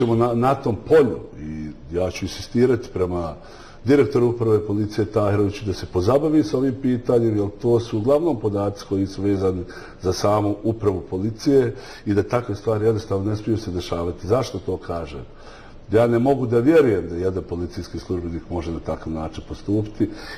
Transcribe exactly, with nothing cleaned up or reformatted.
Na, na tom polju i ja ću insistirati prema direktoru uprave policije Tahiroviću da se pozabavi sa ovim pitanjem, jer to su uglavnom podaci koji su vezani za samu upravu policije i da takve stvari jednostavno ne smiju se dešavati. Zašto to kažem? Ja ne mogu da vjerujem da jedan policijski službenik može na takav način postupiti